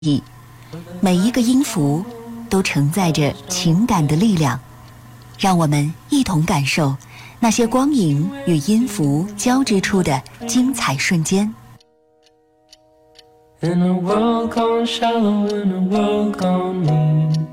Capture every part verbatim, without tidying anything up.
意，每一个音符都承载着情感的力量，让我们一同感受那些光影与音符交织出的精彩瞬间。 In a world gone shallow, in a world gone mean。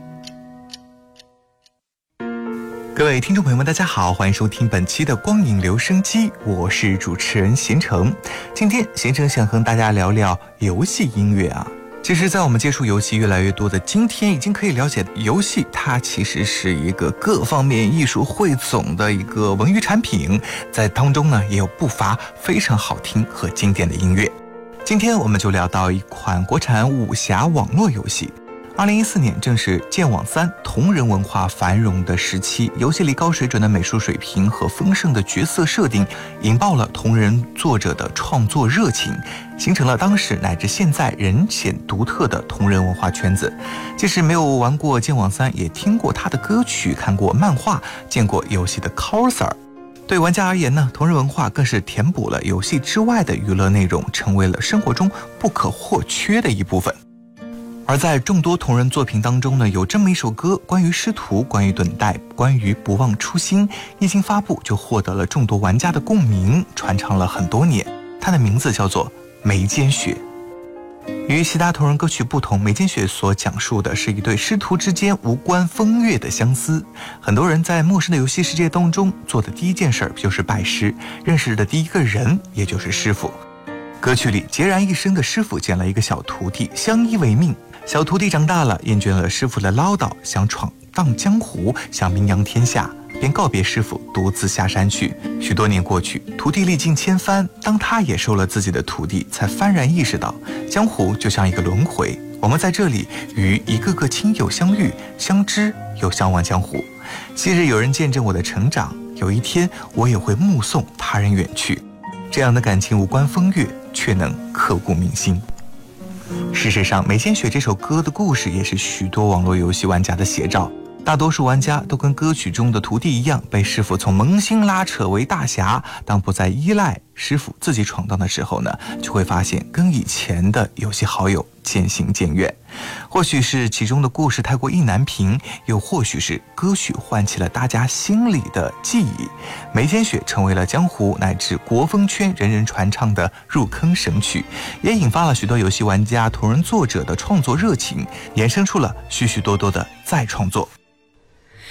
各位听众朋友们，大家好，欢迎收听本期的光影留声机，我是主持人贤成。今天贤成想和大家聊聊游戏音乐啊。其实在我们接触游戏越来越多的今天，已经可以了解游戏它其实是一个各方面艺术汇总的一个文娱产品，在当中呢也有不乏非常好听和经典的音乐。今天我们就聊到一款国产武侠网络游戏。二零一四年正是剑网三同人文化繁荣的时期，游戏里高水准的美术水平和丰盛的角色设定，引爆了同人作者的创作热情，形成了当时乃至现在仍显独特的同人文化圈子。即使没有玩过剑网三，也听过他的歌曲，看过漫画，见过游戏的 coser。对玩家而言呢，同人文化更是填补了游戏之外的娱乐内容，成为了生活中不可或缺的一部分。而在众多同人作品当中呢，有这么一首歌，关于师徒，关于等待，关于不忘初心，一经发布就获得了众多玩家的共鸣，传唱了很多年。它的名字叫做《眉间雪》。与其他同人歌曲不同，《眉间雪》所讲述的是一对师徒之间无关风月的相思。很多人在陌生的游戏世界当中做的第一件事就是拜师，认识的第一个人也就是师傅。歌曲里孑然一身的师傅捡了一个小徒弟，相依为命。小徒弟长大了，厌倦了师傅的唠叨，想闯荡江湖，想名扬天下，便告别师傅，独自下山去。许多年过去，徒弟历尽千帆，当他也收了自己的徒弟，才幡然意识到，江湖就像一个轮回，我们在这里与一个个亲友相遇、相知又相忘江湖。昔日有人见证我的成长，有一天我也会目送他人远去。这样的感情无关风月，却能刻骨铭心。事实上，《眉间雪》这首歌的故事也是许多网络游戏玩家的写照。大多数玩家都跟歌曲中的徒弟一样，被师傅从萌新拉扯为大侠。当不再依赖师傅自己闯荡的时候呢，就会发现跟以前的游戏好友渐行渐远。或许是其中的故事太过意难平，又或许是歌曲唤起了大家心里的记忆。眉间雪成为了江湖乃至国风圈人人传唱的入坑神曲，也引发了许多游戏玩家、同人作者的创作热情，衍生出了许许多多的再创作。